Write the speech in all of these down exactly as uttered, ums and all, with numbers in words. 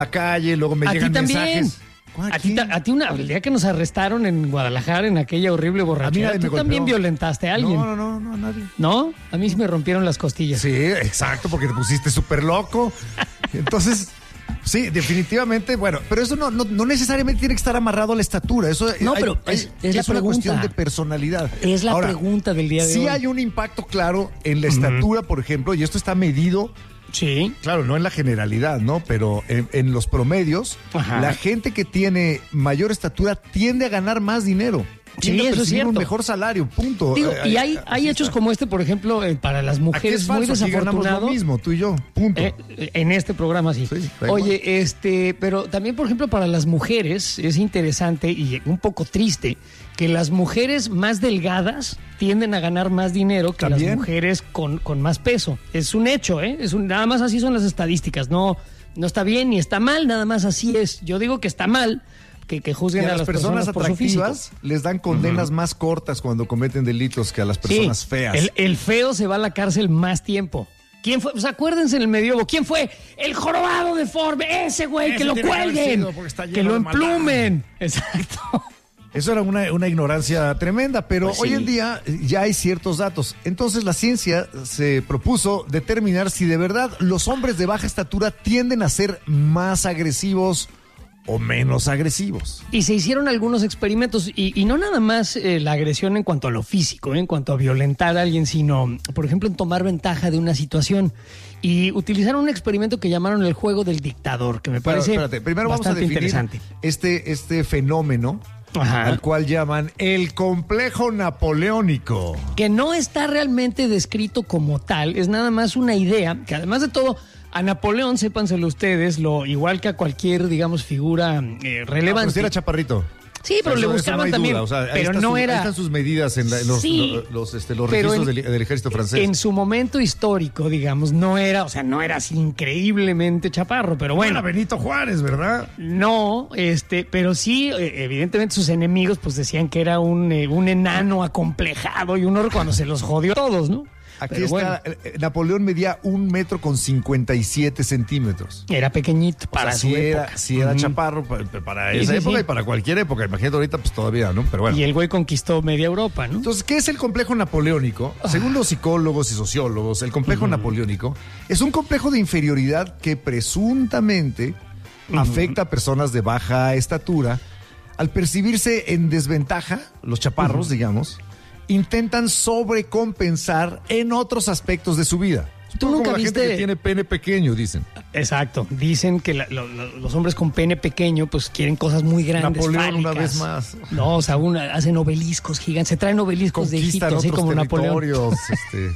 calle, luego me a llegan ti también. mensajes. A ti, a ti una, el día que nos arrestaron en Guadalajara en aquella horrible borrachera, tú también violentaste a alguien. No, no, no, no, nadie. ¿No? A mí sí me rompieron las costillas. Sí, exacto, porque te pusiste súper loco. Entonces, sí, definitivamente, bueno, pero eso no, no, no necesariamente tiene que estar amarrado a la estatura. Eso no, hay, pero hay, es, es, la es una pregunta. cuestión de personalidad. Es la Ahora, pregunta del día de sí hoy. Sí hay un impacto claro en la estatura, uh-huh. por ejemplo, y esto está medido. Sí. Claro, no en la generalidad, ¿no? Pero en, en los promedios, Ajá. la gente que tiene mayor estatura tiende a ganar más dinero. Sí, eso es cierto. Un mejor salario, punto. Digo, eh, y hay, hay hechos como este, por ejemplo, eh, para las mujeres es falso, muy desafortunado. Lo mismo, tú y yo, punto. Eh, en este programa sí. sí Oye, igual. este, pero también, por ejemplo, para las mujeres es interesante y un poco triste que las mujeres más delgadas tienden a ganar más dinero que ¿También? las mujeres con, con más peso. Es un hecho, ¿eh? Es un, nada más así son las estadísticas. No, no está bien ni está mal, nada más así es. Yo digo que está mal. Que, que juzguen a, a las, las personas, personas por su físico. Les dan condenas uh-huh. más cortas cuando cometen delitos que a las personas sí, feas. El, el feo se va a la cárcel más tiempo. ¿Quién fue? Pues acuérdense en el medioevo. ¿Quién fue? El jorobado deforme. Ese güey, ese que lo cuelguen. Que, que lo emplumen. Exacto. Eso era una, una ignorancia tremenda, pero pues hoy sí. en día ya hay ciertos datos. Entonces la ciencia se propuso determinar si de verdad los hombres de baja estatura tienden a ser más agresivos o menos agresivos. Y se hicieron algunos experimentos, y, y no nada más eh, la agresión en cuanto a lo físico, eh, en cuanto a violentar a alguien, sino, por ejemplo, en tomar ventaja de una situación. Y utilizaron un experimento que llamaron el juego del dictador, que me parece Pero, espérate, primero vamos a definir interesante. Este, este fenómeno Ajá. al cual llaman el complejo napoleónico. Que no está realmente descrito como tal, es nada más una idea, que además de todo... A Napoleón, sépanselo ustedes, lo igual que a cualquier, digamos, figura eh, relevante. No, pero si era chaparrito. Sí, pero eso, le buscaban no también. O sea, pero no su, era. Ahí están sus medidas en, la, en los, sí, los, los, este, los registros en, del, del ejército francés. En su momento histórico, digamos, no era, o sea, no era así increíblemente chaparro, pero bueno. No era Benito Juárez, ¿verdad? No, este, pero sí, evidentemente sus enemigos, pues decían que era un, un enano acomplejado y uno cuando se los jodió a todos, ¿no? Aquí Pero está, bueno. Napoleón medía un metro con cincuenta y siete centímetros. Era pequeñito para o sea, su sí era, época. Sí era uh-huh. chaparro para, para sí, esa sí, época sí. y para cualquier época. Imagínate ahorita, pues todavía, ¿no? Pero bueno. Y el güey conquistó media Europa, ¿no? Entonces, ¿qué es el complejo napoleónico? Uh-huh. Según los psicólogos y sociólogos, el complejo uh-huh. napoleónico es un complejo de inferioridad que presuntamente uh-huh. afecta a personas de baja estatura al percibirse en desventaja, los chaparros, uh-huh. digamos, intentan sobrecompensar en otros aspectos de su vida. ¿Tú nunca como la viste... gente que tiene pene pequeño, dicen. Exacto. Dicen que la, lo, lo, los hombres con pene pequeño pues quieren cosas muy grandes, Napoleón fálicas. Una vez más. No, o sea, una, hacen obeliscos gigantes. Se traen obeliscos de Egipto, así como Napoleón. Este,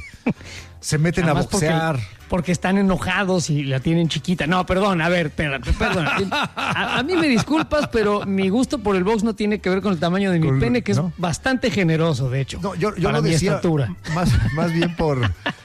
se meten Además a boxear. Porque, porque están enojados y la tienen chiquita. No, perdón, a ver, espérate, perdón. A, a mí me disculpas, pero mi gusto por el box no tiene que ver con el tamaño de mi con, pene, que ¿no? es bastante generoso, de hecho. No, yo, yo para lo mi decía estatura. Más, más bien por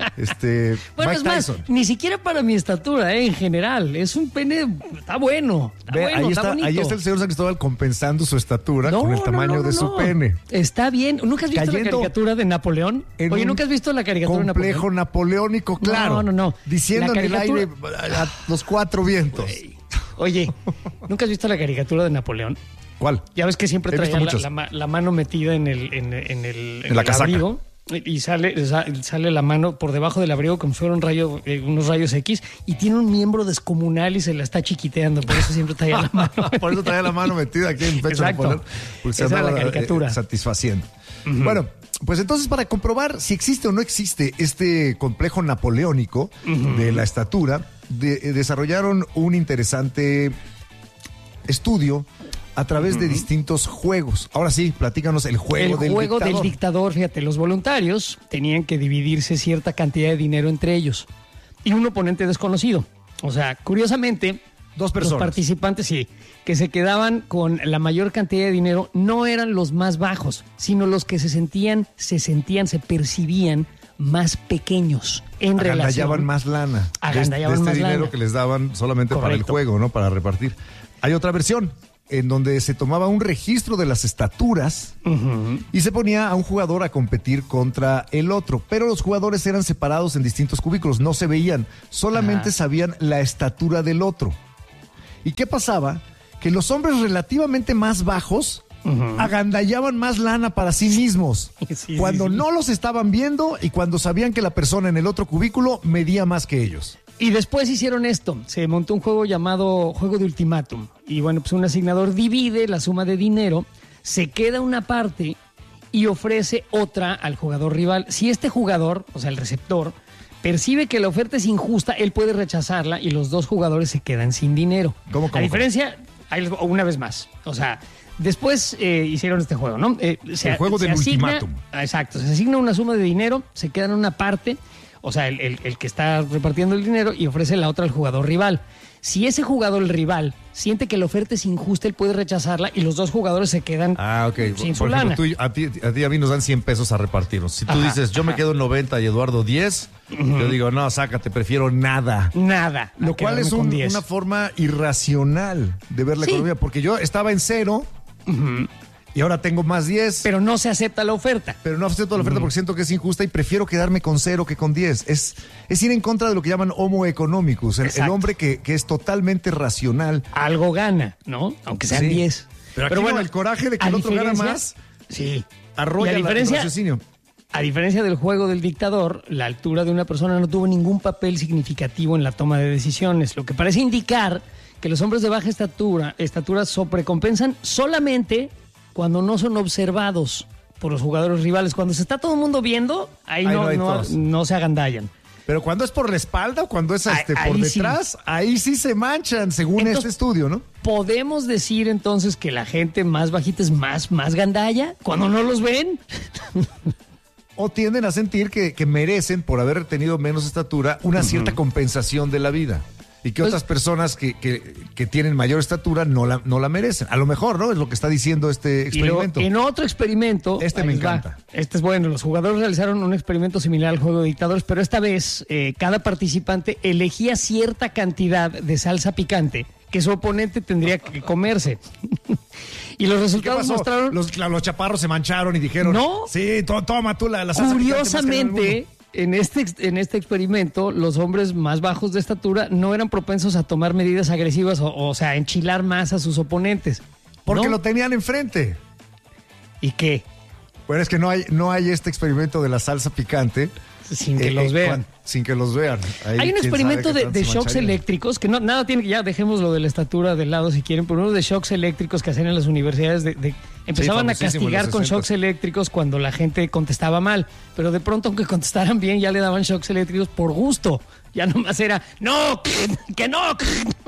este bueno, Mike es más, Tyson. Ni siquiera para mi estatura, eh, en general. Es un pene, está bueno. Está Ve, bueno, ahí, está, está, bonito. ahí está el señor San Cristóbal compensando su estatura no, con el tamaño no, no, de su no. pene. Está bien. ¿Nunca has visto Cayendo la caricatura de Napoleón? Oye, ¿nunca has visto la caricatura de Napoleón? Complejo napoleónico, claro. No, no, no. Diciendo en el aire a, a los cuatro vientos. Oye, ¿nunca has visto la caricatura de Napoleón? ¿Cuál? Ya ves que siempre traía la, la, la mano metida en el, en, en el, en en la el casaca. abrigo y sale, sale la mano por debajo del abrigo como si fuera un rayo, eh, unos rayos X, y tiene un miembro descomunal y se la está chiquiteando, por eso siempre traía la mano. Por eso traía la mano metida aquí en el pecho. Exacto. Napoleón, esa era la caricatura. Eh, satisfaciendo. Uh-huh. Bueno, pues entonces para comprobar si existe o no existe este complejo napoleónico uh-huh. de la estatura, de, eh, desarrollaron un interesante estudio a través uh-huh. de distintos juegos. Ahora sí, platícanos el juego el del juego dictador. del dictador, fíjate, los voluntarios tenían que dividirse cierta cantidad de dinero entre ellos y un oponente desconocido. O sea, curiosamente, dos personas. Los participantes, sí, que se quedaban con la mayor cantidad de dinero no eran los más bajos, sino los que se sentían, se sentían, se percibían más pequeños en relación. Agandallaban más lana. Agandallaban de este, más dinero lana. que les daban solamente Correcto. para el juego, ¿no? Para repartir. Hay otra versión en donde se tomaba un registro de las estaturas uh-huh. y se ponía a un jugador a competir contra el otro, pero los jugadores eran separados en distintos cubículos, no se veían, solamente uh-huh. sabían la estatura del otro. ¿Y qué pasaba? Que los hombres relativamente más bajos uh-huh. agandallaban más lana para sí mismos. Sí, cuando sí, sí. no los estaban viendo y cuando sabían que la persona en el otro cubículo medía más que ellos. Y después hicieron esto, se montó un juego llamado Juego de Ultimátum. Y bueno, pues un asignador divide la suma de dinero, se queda una parte y ofrece otra al jugador rival. Si este jugador, o sea, el receptor, percibe que la oferta es injusta, él puede rechazarla y los dos jugadores se quedan sin dinero. ¿Cómo, cómo, a diferencia, hay, una vez más, o sea, después eh, hicieron este juego, ¿no? Eh, se, el juego del ultimátum. Exacto, se asigna una suma de dinero, se quedan una parte, o sea, el, el, el que está repartiendo el dinero y ofrece la otra al jugador rival. Si ese jugador, el rival, siente que la oferta es injusta, él puede rechazarla y los dos jugadores se quedan ah, okay. sin Por su ejemplo, lana. Tú, a, ti, a ti y a mí nos dan cien pesos a repartirnos. Si tú ajá, dices, yo ajá. me quedo noventa y Eduardo diez, uh-huh. yo digo, no, sácate, prefiero nada. Nada. Lo cual es un, una forma irracional de ver la sí. economía, porque yo estaba en cero uh-huh. y ahora tengo más diez. Pero no se acepta la oferta. Pero no acepto la oferta uh-huh. porque siento que es injusta y prefiero quedarme con cero que con diez. Es, es ir en contra de lo que llaman homo economicus, el, el hombre que, que es totalmente racional. Algo gana, ¿no? Aunque sean sí. diez. Pero, Pero bueno, no, el coraje de que el otro gana más, sí. arrolla la, el raciocinio. A diferencia del juego del dictador, la altura de una persona no tuvo ningún papel significativo en la toma de decisiones, lo que parece indicar que los hombres de baja estatura, estatura sobrecompensan solamente cuando no son observados por los jugadores rivales. Cuando se está todo el mundo viendo, ahí, ahí no, no, no, no se agandallan. Pero cuando es por la espalda o cuando es este, ahí, por ahí detrás, sí. ahí sí se manchan, según entonces, este estudio, ¿no? ¿Podemos decir entonces que la gente más bajita es más, más gandalla cuando no los ven? O tienden a sentir que, que merecen, por haber tenido menos estatura, una uh-huh. cierta compensación de la vida. Y que pues, otras personas que, que, que tienen mayor estatura no la, no la merecen. A lo mejor, ¿no? Es lo que está diciendo este experimento. Y lo, en otro experimento... Este me encanta. Va. Este es bueno. Los jugadores realizaron un experimento similar al juego de dictadores, pero esta vez eh, cada participante elegía cierta cantidad de salsa picante que su oponente tendría que comerse. Y los resultados mostraron... Los, los chaparros se mancharon y dijeron... No. Sí, to, toma tú la, la salsa Curiosamente... En este, en este experimento, los hombres más bajos de estatura no eran propensos a tomar medidas agresivas o, o sea, a enchilar más a sus oponentes. Porque ¿no? lo tenían enfrente. ¿Y qué? Bueno, es que no hay, no hay este experimento de la salsa picante. Sin que eh, los vean. Cuan, sin que los vean. Ahí, hay un experimento de, de shocks eléctricos, que no, nada tiene que, ya dejemos lo de la estatura de lado si quieren, pero uno de shocks eléctricos que hacían en las universidades, de, de empezaban sí, a castigar con shocks eléctricos cuando la gente contestaba mal, pero de pronto aunque contestaran bien ya le daban shocks eléctricos por gusto, ya nomás era, no, que no.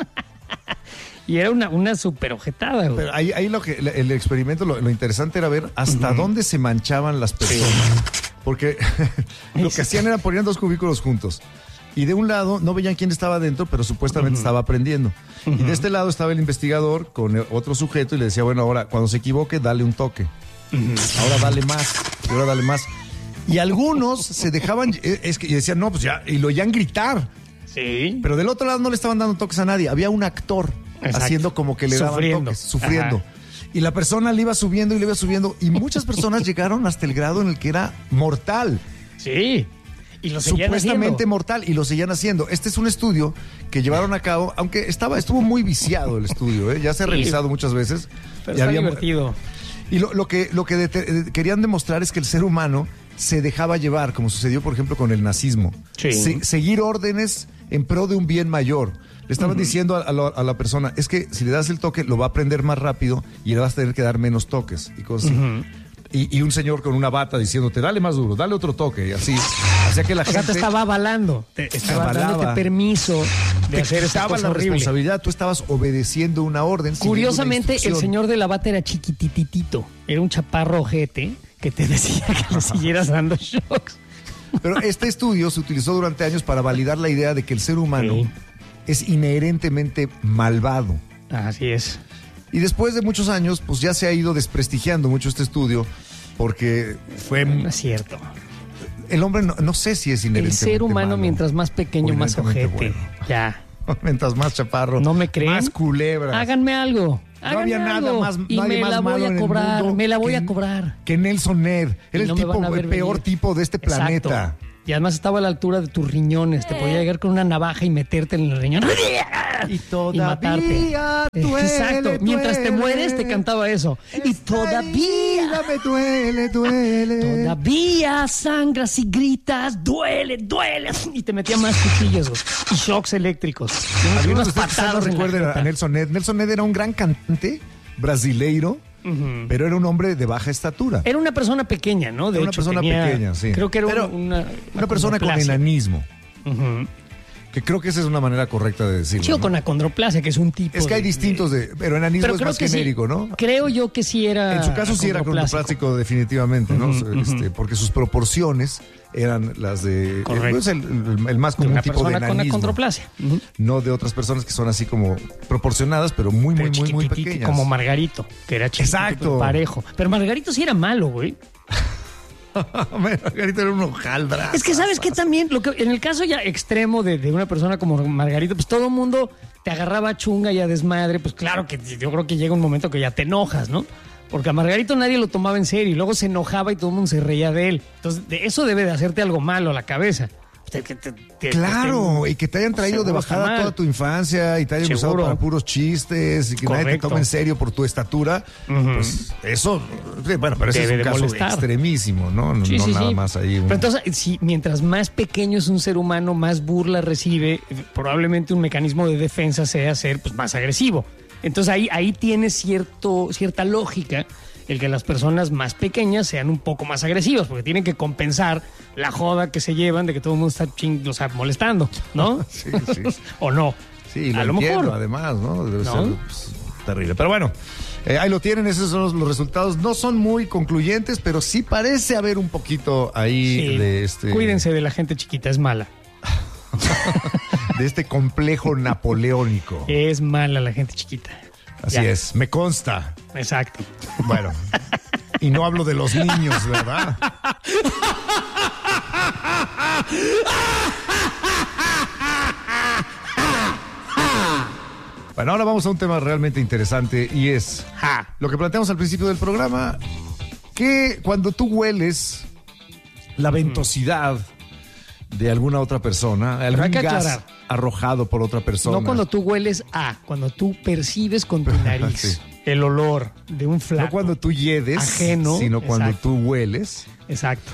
Y era una, una súper ojetada. Güey. Pero ahí, ahí lo que, el experimento, lo, lo interesante era ver hasta uh-huh. dónde se manchaban las personas. Sí. Porque lo que hacían era ponían dos cubículos juntos. Y de un lado no veían quién estaba adentro, pero supuestamente uh-huh. estaba aprendiendo. Uh-huh. Y de este lado estaba el investigador con el otro sujeto y le decía, bueno, ahora cuando se equivoque, dale un toque. Uh-huh. Ahora dale más, y ahora dale más. Y algunos se dejaban, es que y decían, no, pues ya, y lo oían gritar. Sí. Pero del otro lado no le estaban dando toques a nadie. Había un actor Exacto. haciendo como que le sufriendo. daban toques, sufriendo. Ajá. Y la persona le iba subiendo y le iba subiendo. Y muchas personas llegaron hasta el grado en el que era mortal. Sí. Y lo seguían Supuestamente haciendo. mortal. Y lo seguían haciendo. Este es un estudio que llevaron a cabo, aunque estaba, estuvo muy viciado el estudio, ¿eh? Ya se ha sí. revisado muchas veces. Pero y está había, divertido. Y lo, lo que, lo que de, querían demostrar es que el ser humano se dejaba llevar, como sucedió, por ejemplo, con el nazismo. Sí. Se, seguir órdenes en pro de un bien mayor. Le estaban uh-huh. diciendo a, a, la, a la persona, es que si le das el toque, lo va a aprender más rápido y le vas a tener que dar menos toques y cosas uh-huh. así. Y, y un señor con una bata diciéndote, dale más duro, dale otro toque, y así. Hacía que la o gente... sea, te estaba avalando, te estaba avalaba, dándote permiso de te hacer esa cosa la horrible. responsabilidad, tú estabas obedeciendo una orden. Curiosamente, una el señor de la bata era chiquititito, era un chaparro ojete que te decía que le siguieras dando shocks. Pero este estudio se utilizó durante años para validar la idea de que el ser humano sí. es inherentemente malvado. Así es. Y después de muchos años, pues ya se ha ido desprestigiando mucho este estudio, porque fue... No es cierto. El hombre, no, no sé si es inherentemente El ser humano, malo, mientras más pequeño, más ojete. Bueno. Ya. Mientras más chaparro. ¿No me creen? Más culebras. Háganme algo. Háganme no había algo. nada más, y nadie me más la voy malo a cobrar, en el mundo me la voy que, a cobrar. Que Nelson Ned. Era el, no tipo, el peor venir. tipo de este Exacto. planeta. Y además estaba a la altura de tus riñones. Te podía llegar con una navaja y meterte en el riñón. y matarte. Duele, Exacto. duele. Mientras te mueres, te cantaba eso. Esta y todavía me duele, duele. Todavía sangras y gritas, duele, duele. Y te metía más cuchillos, güey. Y shocks eléctricos. Y unas patadas. Recuerden a Nelson Ned. Nelson Ned era un gran cantante brasileiro. Uh-huh. Pero era un hombre de baja estatura. Era una persona pequeña, ¿no? De era hecho, una persona tenía, pequeña, sí. Creo que era pero una, una, una persona con enanismo. Uh-huh. Que creo que esa es una manera correcta de decirlo. Sí, o ¿no? con acondroplasia, que es un tipo. Es que hay de, distintos de. Pero enanismo pero es más genérico, sí, ¿no? Creo yo que sí era. En su caso sí era acondroplásico, definitivamente, ¿no? Uh-huh, este, uh-huh. Porque sus proporciones eran las de. Correcto. Es el, el, el más común una tipo de enanismo. Con acondroplasia. Uh-huh. No de otras personas que son así como proporcionadas, pero muy, pero muy, muy, muy pequeñas. Como Margarito, que era chiquitito, exacto, parejo. Pero Margarito sí era malo, güey. Margarito era un hojaldra. Es que sabes que también, lo que, en el caso ya extremo de, de una persona como Margarito, pues todo el mundo te agarraba chunga y a desmadre. Pues claro que yo creo que llega un momento que ya te enojas, ¿no? Porque a Margarito nadie lo tomaba en serio y luego se enojaba y todo el mundo se reía de él. Entonces, de eso debe de hacerte algo malo a la cabeza. Te, te, te, claro, te, y que te hayan traído de bajada toda tu infancia y te hayan seguro. usado para puros chistes y que Correcto. Nadie te tome en serio por tu estatura, uh-huh. pues eso, bueno, pero ese Debe es un caso molestar. extremísimo, ¿no? Sí, no sí, nada sí. más ahí. Un... Pero entonces, si mientras más pequeño es un ser humano, más burla recibe, probablemente un mecanismo de defensa sea ser pues, más agresivo. Entonces ahí, ahí tiene cierto, cierta lógica el que las personas más pequeñas sean un poco más agresivas, porque tienen que compensar la joda que se llevan de que todo el mundo está ching, o sea, molestando, ¿no? Sí, sí. ¿O no? Sí, lo, a lo entiendo, mejor. Además, ¿no? Debe ¿No? ser pues, terrible. Pero bueno, eh, ahí lo tienen, esos son los, los resultados. No son muy concluyentes, pero sí parece haber un poquito ahí sí. de este... Cuídense de la gente chiquita, es mala. De este complejo napoleónico. Es mala la gente chiquita. Así ya. es, me consta. Exacto. Bueno, y no hablo de los niños, ¿verdad? Bueno, ahora vamos a un tema realmente interesante y es ja. lo que planteamos al principio del programa, que cuando tú hueles la ventosidad de alguna otra persona, algún gas aclarar. arrojado por otra persona. No cuando tú hueles a, cuando tú percibes con tu nariz sí. el olor de un flaco. No cuando tú yedes, ajeno, sino cuando exacto. tú hueles. Exacto.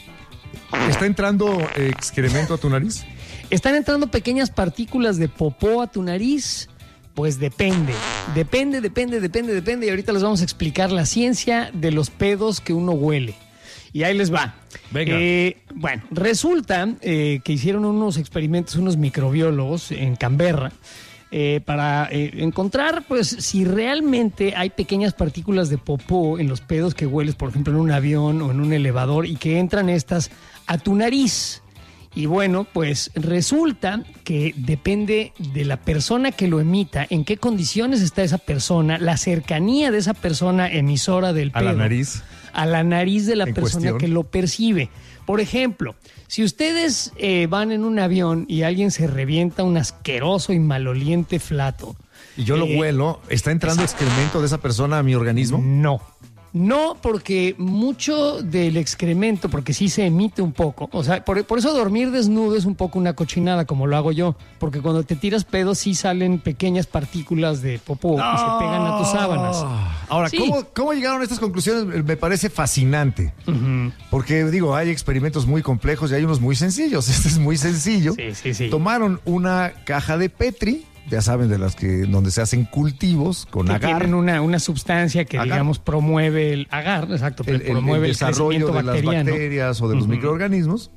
¿Está entrando excremento a tu nariz? ¿Están entrando pequeñas partículas de popó a tu nariz? Pues depende, depende, depende, depende, depende. Y ahorita les vamos a explicar la ciencia de los pedos que uno huele. Y ahí les va. Venga. Eh, bueno, resulta eh, que hicieron unos experimentos unos microbiólogos en Canberra eh, para eh, encontrar pues si realmente hay pequeñas partículas de popó en los pedos que hueles, por ejemplo, en un avión o en un elevador y que entran estas a tu nariz. Y bueno, pues resulta que depende de la persona que lo emita, en qué condiciones está esa persona, la cercanía de esa persona emisora del pedo. A la nariz. A la nariz de la en persona cuestión. que lo percibe. Por ejemplo, si ustedes eh, van en un avión y alguien se revienta un asqueroso y maloliente flato. Y yo lo eh, huelo, ¿está entrando exacto. excremento de esa persona a mi organismo? No. No, porque mucho del excremento, porque sí se emite un poco, o sea, por, por eso dormir desnudo es un poco una cochinada, como lo hago yo, porque cuando te tiras pedos sí salen pequeñas partículas de popó no. y se pegan a tus sábanas. Ahora, sí. ¿cómo, ¿cómo llegaron a estas conclusiones? Me parece fascinante, uh-huh. porque digo, hay experimentos muy complejos y hay unos muy sencillos. Este es muy sencillo. Sí, sí, sí. Tomaron una caja de Petri, ya saben, de las que donde se hacen cultivos con que agar. Tienen una, una sustancia que, agar. digamos, promueve el agar, exacto, el, promueve el, el desarrollo el de las bacterias o de los uh-huh. microorganismos.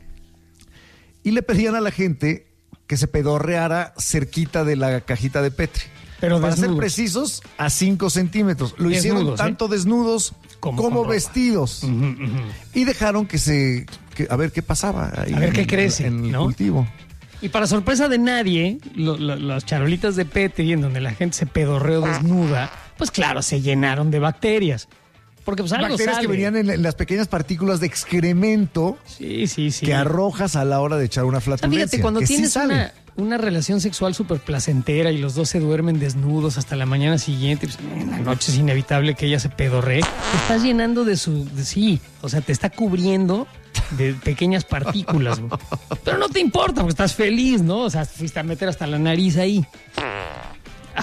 Y le pedían a la gente que se pedorreara cerquita de la cajita de Petri. Pero para desnudos. ser precisos, a cinco centímetros. Lo desnudos, hicieron tanto ¿eh? desnudos como, como vestidos. Uh-huh, uh-huh. Y dejaron que se... Que, a ver qué pasaba ahí a ver en, qué crece, en el ¿no? cultivo. Y para sorpresa de nadie, lo, lo, las charolitas de Petri, en donde la gente se pedorreó desnuda, pues claro, se llenaron de bacterias. Porque pues algo Bacterias sale. que venían en, en las pequeñas partículas de excremento sí, sí, sí. que arrojas a la hora de echar una flatulencia. O sea, fíjate, cuando que tienes sí una, una relación sexual súper placentera y los dos se duermen desnudos hasta la mañana siguiente, pues en la noche es inevitable que ella se pedorree, te estás llenando de su... De, sí, o sea, te está cubriendo de pequeñas partículas. Pero no te importa, porque estás feliz, ¿no? O sea, fuiste a meter hasta la nariz ahí.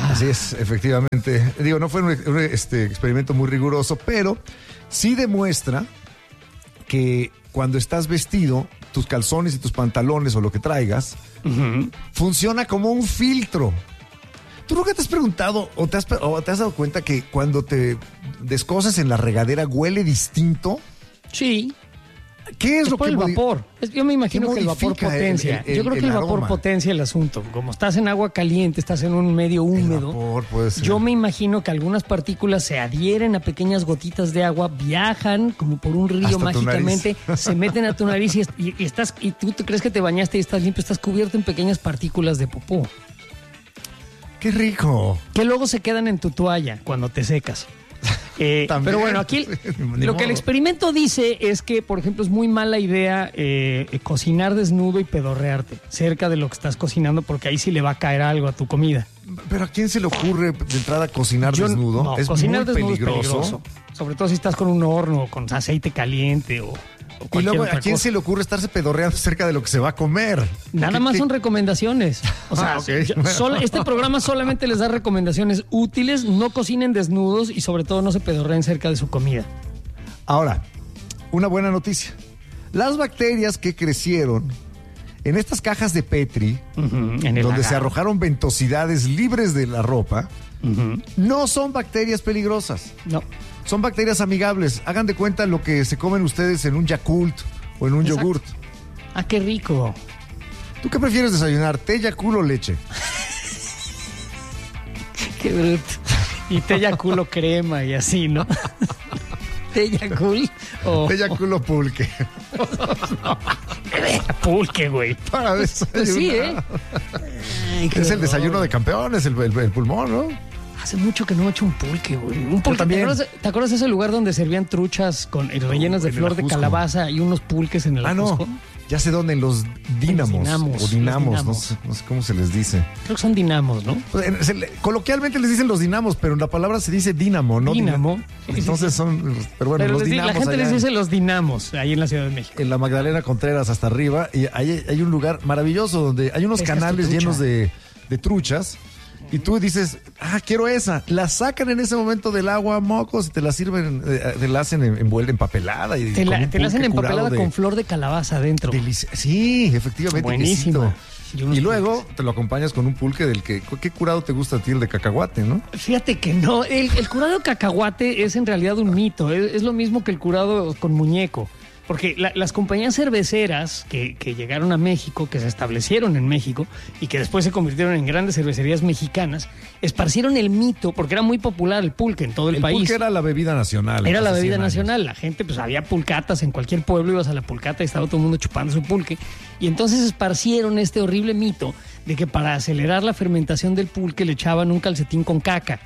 Así es, efectivamente. Digo, no fue un, un este, experimento muy riguroso, pero sí demuestra que cuando estás vestido, tus calzones y tus pantalones o lo que traigas, uh-huh. funciona como un filtro. ¿Tú nunca te has preguntado o te has, o te has dado cuenta que cuando te descoses en la regadera huele distinto? Sí. ¿Qué es, es lo por que el modi- vapor? Es, yo me imagino que el vapor potencia. El, el, yo creo que el, el vapor potencia el asunto. Como estás en agua caliente, estás en un medio húmedo. El vapor puede ser. Yo me imagino que algunas partículas se adhieren a pequeñas gotitas de agua, viajan como por un río hasta mágicamente, se meten a tu nariz y, y, y estás y tú te crees que te bañaste y estás limpio, estás cubierto en pequeñas partículas de popó. ¡Qué rico! Que luego se quedan en tu toalla cuando te secas. Eh, pero bueno, aquí lo que el experimento dice es que, por ejemplo, es muy mala idea eh, cocinar desnudo y pedorrearte cerca de lo que estás cocinando, porque ahí sí le va a caer algo a tu comida. Pero ¿a quién se le ocurre de entrada cocinar Yo, desnudo? No, es cocinar muy desnudo peligroso. es peligroso. Sobre todo si estás con un horno, con aceite caliente o... Y luego, ¿a quién cosa? se le ocurre estarse pedorreando cerca de lo que se va a comer? Nada ¿Qué, más qué? son recomendaciones. O sea, ah, okay. yo, solo, este programa solamente les da recomendaciones útiles. No cocinen desnudos y sobre todo no se pedorreen cerca de su comida. Ahora, una buena noticia. Las bacterias que crecieron en estas cajas de Petri, uh-huh, en el donde lagar. se arrojaron ventosidades libres de la ropa, uh-huh. no son bacterias peligrosas. No. Son bacterias amigables. Hagan de cuenta lo que se comen ustedes en un Yakult o en un Exacto. yogurt. Ah, qué rico. ¿Tú qué prefieres desayunar? ¿Té, Yakult o leche? Qué bruto. Y té, Yakult o crema y así, ¿no? ¿Té, Yakult o... Té, Yakult o pulque. Pulque, güey. Para desayunar. Pues sí, ¿eh? Ay, es el desayuno de campeones, el, el, el pulmón, ¿no? Hace mucho que no he hecho un pulque, güey. Un pulque. ¿Te acuerdas, ¿Te acuerdas de ese lugar donde servían truchas con rellenas de flor de calabaza y unos pulques en el Ah, Ajusco? no. Ya sé dónde, en los dinamos. En los dinamos o dinamos, dinamos. No, sé, no sé cómo se les dice. Creo que son dinamos, ¿no? Pues, se le, coloquialmente les dicen los dinamos, pero en la palabra se dice dínamo, ¿no? Dínamo. Din- Entonces son, pero bueno, pero los les, dinamos. La gente allá les dice los dinamos, ahí en la Ciudad de México. En la Magdalena Contreras hasta arriba, y hay, hay un lugar maravilloso donde hay unos Pescas canales llenos de, de truchas. Y tú dices, ah, quiero esa. La sacan en ese momento del agua, mocos, y te la sirven, eh, te la hacen envuelta empapelada. Y te la, te la hacen empapelada de, con flor de calabaza adentro. Delici- sí, efectivamente. Buenísimo. Y luego pulques. Te lo acompañas con un pulque del que, ¿qué curado te gusta a ti? El de cacahuate, ¿no? Fíjate que no. El, el curado de cacahuate es en realidad un mito. Es, es lo mismo que el curado con muñeco. Porque la, las compañías cerveceras que, que llegaron a México, que se establecieron en México y que después se convirtieron en grandes cervecerías mexicanas, esparcieron el mito, porque era muy popular el pulque en todo el, el país. El pulque era la bebida nacional. Era la bebida nacional. La gente, pues había pulcatas en cualquier pueblo, ibas a la pulcata y estaba todo el mundo chupando su pulque. Y entonces esparcieron este horrible mito de que para acelerar la fermentación del pulque le echaban un calcetín con caca.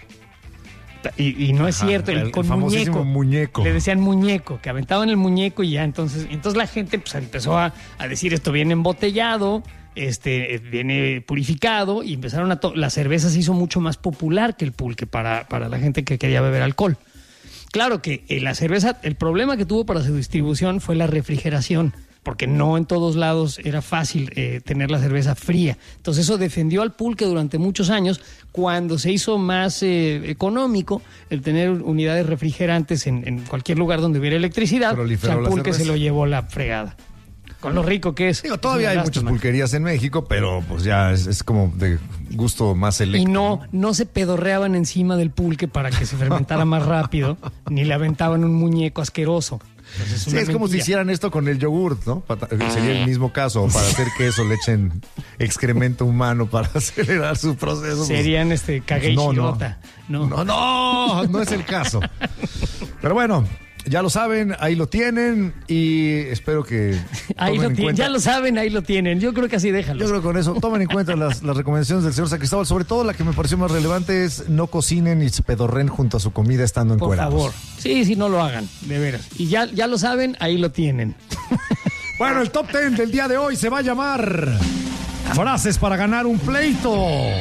Y, y no es Ajá, cierto, el, el, con el famosísimo muñeco, muñeco. Le decían muñeco, que aventaban el muñeco y ya entonces, entonces la gente pues empezó a, a decir esto viene embotellado, este viene purificado y empezaron a to- la cerveza se hizo mucho más popular que el pulque para, para la gente que quería beber alcohol. Claro que eh, la cerveza, el problema que tuvo para su distribución fue la refrigeración, porque no en todos lados era fácil eh, tener la cerveza fría. Entonces eso defendió al pulque durante muchos años. Cuando se hizo más eh, económico el tener unidades refrigerantes en, en cualquier lugar donde hubiera electricidad, o sea, el pulque se lo llevó la fregada. Con lo rico que es. Digo, todavía es hay muchas pulquerías en México, pero pues ya es, es como de gusto más selecto. Y no, no se pedorreaban encima del pulque para que se fermentara más rápido, ni le aventaban un muñeco asqueroso. Entonces, sí, es mentira. Como si hicieran esto con el yogurt, ¿no? Para, sería el mismo caso. Para hacer queso le echen excremento humano para acelerar su proceso. Serían pues, este cagué y no, chirota. No. no, no, no, no es el caso. Pero bueno, ya lo saben, ahí lo tienen y espero que ahí lo en tienen, cuenta. Ya lo saben, ahí lo tienen. Yo creo que así déjalo. Yo creo que con eso tomen en cuenta las, las recomendaciones del señor San Cristóbal. Sobre todo la que me pareció más relevante es no cocinen y se pedorren junto a su comida estando encuerados. Por favor. Sí, sí, no lo hagan, de veras. Y ya, ya lo saben, ahí lo tienen. Bueno, el top ten del día de hoy se va a llamar Frases para ganar un pleito.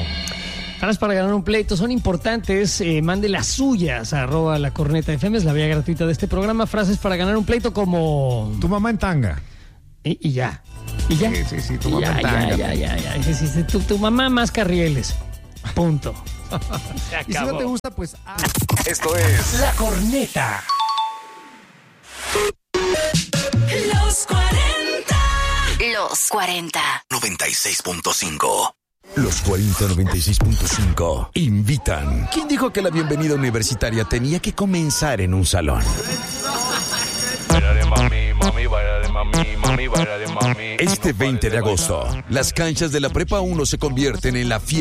Frases para ganar un pleito son importantes. Eh, mande las suyas a arroba la corneta F M, es la vía gratuita de este programa. Frases para ganar un pleito como... Tu mamá en tanga. Y, y ya. Y ya. Sí, sí, sí, tu y mamá ya, en tanga. Ya, ya, ya, ya. Sí, sí, sí. Tu, tu mamá más carrieles. Punto. Y si no te gusta, pues... Ah. Esto es La Corneta. Los cuarenta. Los cuarenta. noventa y seis punto cinco. Los cuarenta noventa y seis punto cinco invitan. ¿Quién dijo que la bienvenida universitaria tenía que comenzar en un salón? Este veinte de agosto, las canchas de la Prepa uno se convierten en la fiesta